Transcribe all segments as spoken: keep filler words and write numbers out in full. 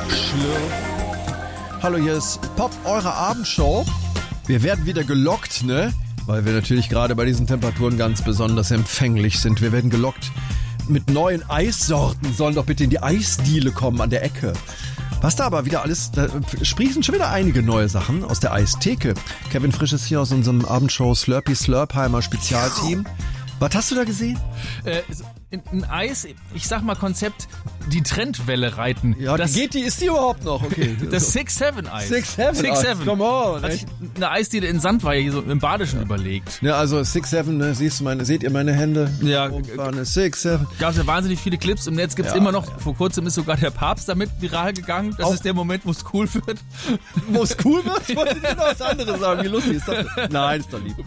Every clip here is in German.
Schlürf. Hallo, hier ist Pop, eure Abendshow. Wir werden wieder gelockt, ne? Weil wir natürlich gerade bei diesen Temperaturen ganz besonders empfänglich sind. Wir werden gelockt mit neuen Eissorten. Sollen doch bitte in die Eisdiele kommen an der Ecke. Was da aber wieder alles, da sprießen schon wieder einige neue Sachen aus der Eistheke. Kevin Frisch ist hier aus unserem Abendshow Slurpee Slurpheimer Spezialteam. Was hast du da gesehen? Äh, ein Eis, ich sag mal Konzept, die Trendwelle reiten. Ja, das, geht die, ist die überhaupt noch? Okay. Das Six Seven Eis. Six Seven Six Seven. Come on. Hat sich eine Eisdiele in Sandweihe hier so im Badischen ja. überlegt. Ja, also Six Seven, ne, siehst du meine, seht ihr meine Hände? Ja. Six Seven. Gab es ja wahnsinnig viele Clips im Netz, gibt's ja, immer noch. Ja. Vor kurzem ist sogar der Papst damit viral gegangen. Das Auch ist der Moment, wo es cool wird. Wo es cool wird? Ich wollte dir noch was anderes sagen. Wie lustig ist das? Nein, ist doch lieb.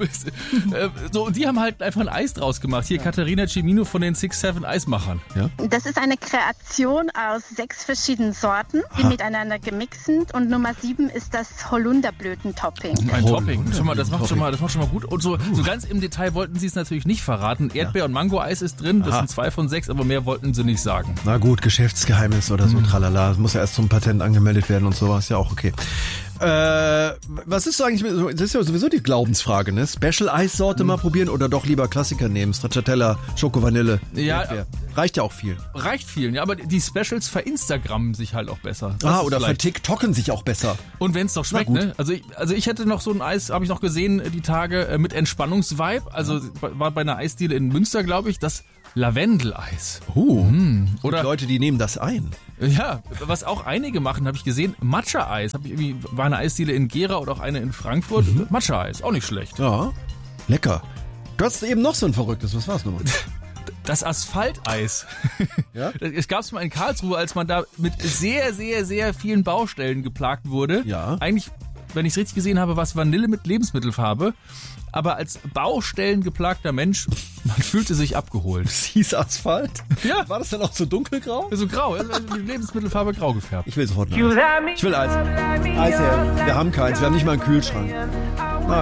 So, und die haben halt einfach ein Eis draus gemacht. Hier ja. Katharina Cimino von den Six Seven Eismachern. Ja? Das ist eine Kreation aus sechs verschiedenen Sorten, die ha. miteinander gemixt sind. Und Nummer sieben ist das Holunderblüten-Topping. Ein oh, Topping. Schon mal, das, macht schon mal, das macht schon mal gut. Und so, so ganz im Detail wollten sie es natürlich nicht verraten. Erdbeer- ja. und Mango-Eis ist drin. Das Aha. sind zwei von sechs, aber mehr wollten sie nicht sagen. Na gut, Geschäftsgeheimnis oder so, mhm. tralala. Das muss ja erst zum Patent angemeldet werden und sowas. Ja auch okay. Äh, was ist so eigentlich, das ist ja sowieso die Glaubensfrage, ne? Special-Eissorte mhm. mal probieren oder doch lieber Klassiker nehmen? Stracciatella, Schoko-Vanille. Ja, Erdbeer. Reicht ja auch viel. Reicht vielen, ja, aber die Specials verinstagrammen sich halt auch besser. Das ah, oder vertiktoken sich auch besser. Und wenn es noch schmeckt, ne? Also ich, also ich hätte noch so ein Eis, habe ich noch gesehen, die Tage äh, mit Entspannungsvibe. Also war bei einer Eisdiele in Münster, glaube ich, das Lavendel-Eis. Oh, mm. Oder die Leute, die nehmen das ein. Ja, was auch einige machen, habe ich gesehen, Matcha-Eis. Hab ich irgendwie, war eine Eisdiele in Gera oder auch eine in Frankfurt. Mhm. Matcha-Eis, auch nicht schlecht. Ja, lecker. Du hast eben noch so ein verrücktes, was war's nochmal? Das Asphalteis. Ja? Es gab es mal in Karlsruhe, als man da mit sehr, sehr, sehr vielen Baustellen geplagt wurde. Ja. Eigentlich, wenn ich es richtig gesehen habe, war es Vanille mit Lebensmittelfarbe. Aber als Baustellen geplagter Mensch, man fühlte sich abgeholt. Es hieß Asphalt? Ja. War das dann auch so dunkelgrau? So grau, also die Lebensmittelfarbe grau gefärbt. Ich will sofort ein Eis. Ich will Eis. Eis her. Wir haben keins, wir haben nicht mal einen Kühlschrank.